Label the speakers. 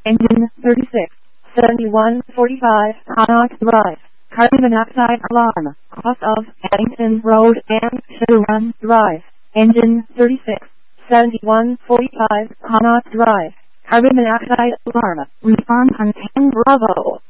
Speaker 1: Engine 36, 7145, Connaught Drive. Carbon monoxide alarm. Off of Addington Road and Shadowrun Drive. Engine 36, 7145, Connaught Drive. Carbon monoxide alarm. Respond on 10 Bravo.